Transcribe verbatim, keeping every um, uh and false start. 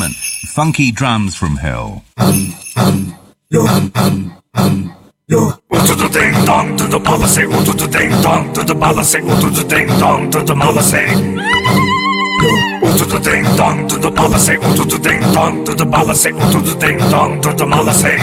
Testament. Funky drums from hell. Yo, to the ding dong, to the mama say, oh to the ding dong, to the mama say, oh to the ding dong, to the mama say. Oh to the ding dong, to the mama say, oh to the ding dong, to the mama say, oh to the ding dong, to the mama say.